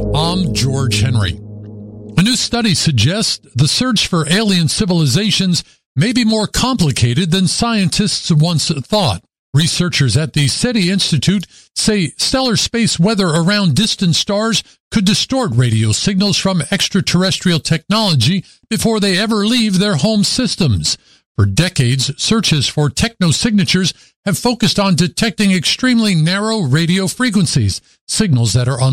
I'm George Henry. A new study suggests the search for alien civilizations may be more complicated than scientists once thought. Researchers at the SETI Institute say stellar space weather around distant stars could distort radio signals from extraterrestrial technology before they ever leave their home systems. For decades, searches for technosignatures have focused on detecting extremely narrow radio frequencies, signals that are